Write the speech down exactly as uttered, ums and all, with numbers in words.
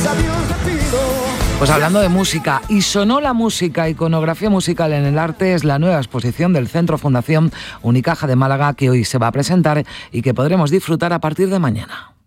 Pues hablando de música, y sonó la música, iconografía musical en el arte, es la nueva exposición del Centro Fundación Unicaja de Málaga que hoy se va a presentar y que podremos disfrutar a partir de mañana.